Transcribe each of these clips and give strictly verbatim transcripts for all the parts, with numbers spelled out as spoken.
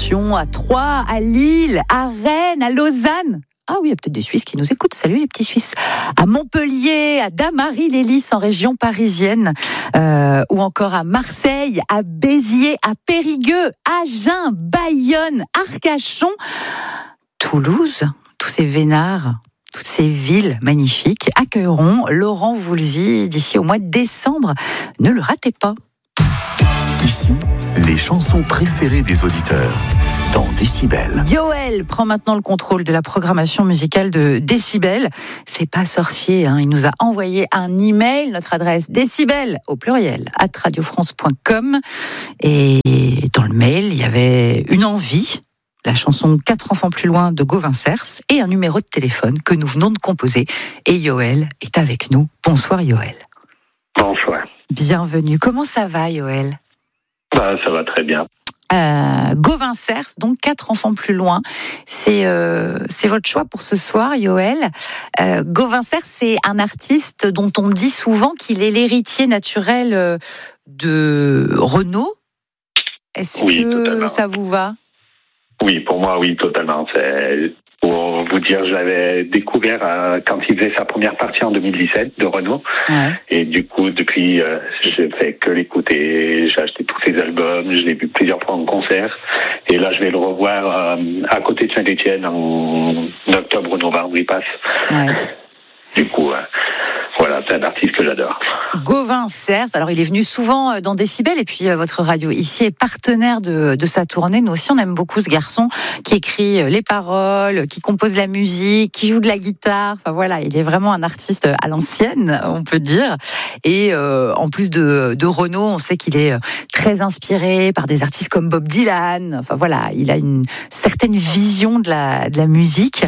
Lyon, à Troyes, à Lille, à Rennes, à Lausanne. Ah oui, il y a peut-être des Suisses qui nous écoutent. Salut les petits Suisses. À Montpellier, à Damary-les-Lys en région parisienne, euh, ou encore à Marseille, à Béziers, à Périgueux, Agen, Bayonne, Arcachon, Toulouse. Tous ces vénards, toutes ces villes magnifiques accueilleront Laurent Voulzy d'ici au mois de décembre. Ne le ratez pas. Ici, les chansons préférées des auditeurs. Dans Décibel. Yoël prend maintenant le contrôle de la programmation musicale de Décibel. C'est pas sorcier, hein. Il nous a envoyé un email, notre adresse décibel au pluriel arobase radiofrance point com, et dans le mail il y avait une envie, la chanson Quatre enfants plus loin de Gauvin Cers, et un numéro de téléphone que nous venons de composer. Et Yoël est avec nous. Bonsoir Yoël. Bonsoir. Bienvenue. Comment ça va Yoël? Bah, ça va très bien. Euh, Gauvin Cers, donc Quatre enfants plus loin, c'est euh, c'est votre choix pour ce soir, Yoël. Euh, Gauvin Cers, c'est un artiste dont on dit souvent qu'il est l'héritier naturel euh, de Renaud. Est-ce oui, que totalement. Ça vous va? Oui, pour moi, oui, totalement. C'est... Pour vous dire, je l'avais découvert euh, quand il faisait sa première partie en deux mille dix-sept de Renaud. Ouais. Et du coup, depuis, euh, je fais que l'écouter. J'ai acheté tous ses albums, je l'ai vu plusieurs fois en concert. Et là, je vais le revoir euh, à côté de Saint-Etienne en octobre, novembre, il passe. Ouais. Du coup, euh, voilà, c'est un artiste que j'adore. Gauvin Cers, alors il est venu souvent dans Décibel, et puis euh, votre radio ici est partenaire de, de sa tournée. Nous aussi, on aime beaucoup ce garçon qui écrit les paroles, qui compose la musique, qui joue de la guitare. Enfin voilà, il est vraiment un artiste à l'ancienne, on peut dire. Et euh, en plus de, de Renaud, on sait qu'il est très inspiré par des artistes comme Bob Dylan. Enfin voilà, il a une certaine vision de la, de la musique.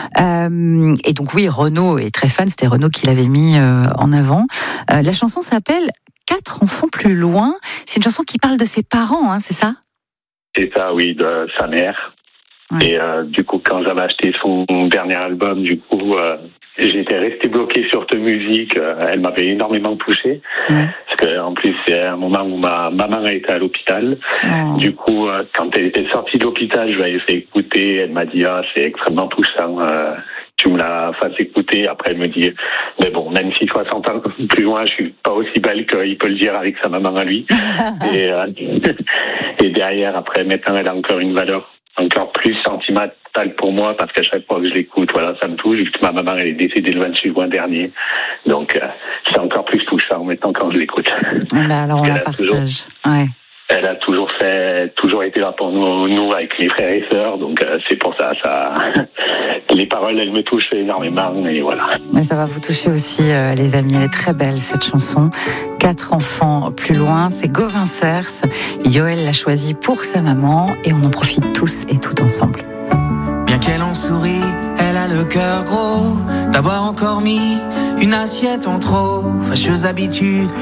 Euh, et donc oui, Renaud est très fan, c'était Renaud qui l'avait mis euh, en avant. Euh, la chanson s'appelle Quatre enfants plus loin. C'est une chanson qui parle de ses parents, hein, c'est ça? C'est ça, oui, de sa mère. Ouais. Et euh, du coup, quand j'avais acheté son dernier album, du coup, euh, j'étais resté bloqué sur cette musique. Euh, elle m'avait énormément touché. Ouais. Parce qu'en plus, c'est un moment où ma maman a été à l'hôpital. Oh. Du coup, euh, quand elle était sortie de l'hôpital, je l'avais fait écouter. Elle m'a dit, ah, c'est extrêmement touchant. Euh, tu me la fasses écouter. Après, elle me dit, mais bon, même si soixante ans plus loin, je suis pas aussi belle qu'il peut le dire avec sa maman à lui. et, euh, et derrière, après, maintenant, elle a encore une valeur encore plus sentimentale pour moi, parce qu'à chaque fois que je l'écoute, voilà, ça me touche. Ma maman, elle est décédée le vingt-huit juin dernier. Donc, euh, c'est encore plus touchant maintenant quand je l'écoute. Eh ben alors, on la partage. Toujours... Ouais. Elle a toujours fait, toujours été là pour nous, nous avec les frères et sœurs, donc euh, c'est pour ça, ça, les paroles, elles me touchent énormément, et voilà. Mais ça va vous toucher aussi, euh, les amis. Elle est très belle cette chanson. Quatre enfants plus loin, c'est Gauvin Cers. Yoël l'a choisie pour sa maman, et on en profite tous et toutes ensemble. Bien qu'elle en sourit, elle a le cœur gros d'avoir encore mis une assiette en trop. Fâcheuse habitude